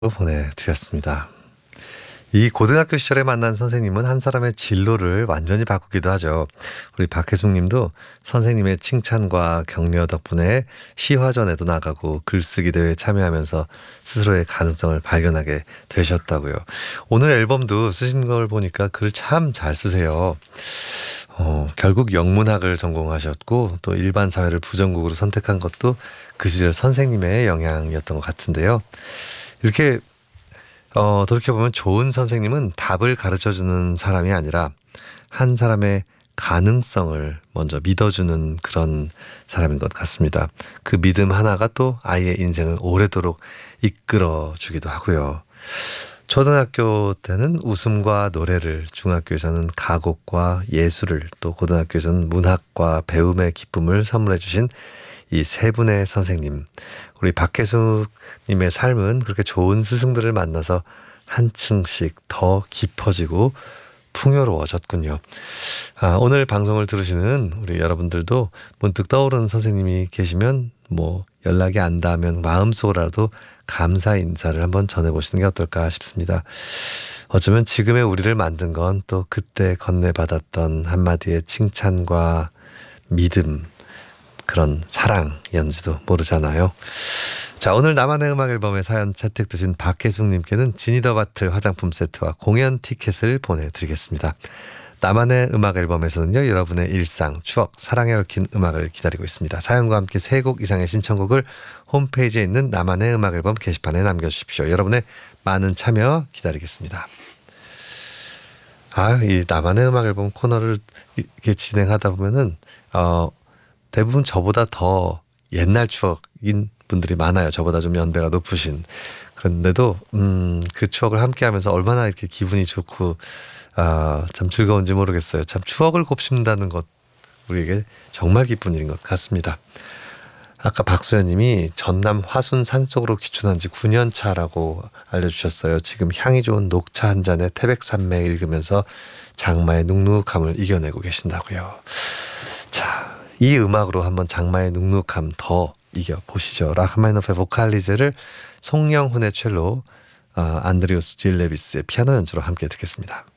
보내드렸습니다. 이 고등학교 시절에 만난 선생님은 한 사람의 진로를 완전히 바꾸기도 하죠. 우리 박혜숙 님도 선생님의 칭찬과 격려 덕분에 시화전에도 나가고 글쓰기 대회에 참여하면서 스스로의 가능성을 발견하게 되셨다고요. 오늘 앨범도 쓰신 걸 보니까 글을 참 잘 쓰세요. 결국 영문학을 전공하셨고 또 일반 사회를 부전공으로 선택한 것도 그 시절 선생님의 영향이었던 것 같은데요. 이렇게 돌이켜보면 좋은 선생님은 답을 가르쳐주는 사람이 아니라 한 사람의 가능성을 먼저 믿어주는 그런 사람인 것 같습니다. 그 믿음 하나가 또 아이의 인생을 오래도록 이끌어주기도 하고요. 초등학교 때는 웃음과 노래를, 중학교에서는 가곡과 예술을, 또 고등학교에서는 문학과 배움의 기쁨을 선물해 주신 이 세 분의 선생님, 우리 박혜숙 님의 삶은 그렇게 좋은 스승들을 만나서 한층씩 더 깊어지고 풍요로워졌군요. 오늘 방송을 들으시는 우리 여러분들도 문득 떠오르는 선생님이 계시면 연락이 안 닿으면 마음속으로라도 감사 인사를 한번 전해보시는 게 어떨까 싶습니다. 어쩌면 지금의 우리를 만든 건 또 그때 건네받았던 한마디의 칭찬과 믿음, 그런 사랑이었는지도 모르잖아요. 자, 오늘 나만의 음악 앨범에 사연 채택되신 박혜숙님께는 지니더바틀 화장품 세트와 공연 티켓을 보내드리겠습니다. 나만의 음악 앨범에서는요, 여러분의 일상, 추억, 사랑에 얽힌 음악을 기다리고 있습니다. 사연과 함께 3곡 이상의 신청곡을 홈페이지에 있는 나만의 음악 앨범 게시판에 남겨주십시오. 여러분의 많은 참여 기다리겠습니다. 이 나만의 음악 앨범 코너를 이렇게 진행하다 보면은 대부분 저보다 더 옛날 추억인 분들이 많아요. 저보다 좀 연배가 높으신. 그런데도 그 추억을 함께 하면서 얼마나 이렇게 기분이 좋고 참 즐거운지 모르겠어요. 참 추억을 곱씹는다는 것, 우리에게 정말 기쁜 일인 것 같습니다. 아까 박수현 님이 전남 화순 산속으로 귀촌한 지 9년 차라고 알려주셨어요. 지금 향이 좋은 녹차 한 잔에 태백산맥 읽으면서 장마의 눅눅함을 이겨내고 계신다고요. 자, 이 음악으로 한번 장마의 눅눅함 더 이겨보시죠. 라흐마니노프의 보칼리제를 송영훈의 첼로, 안드리우스 질레비스의 피아노 연주로 함께 듣겠습니다.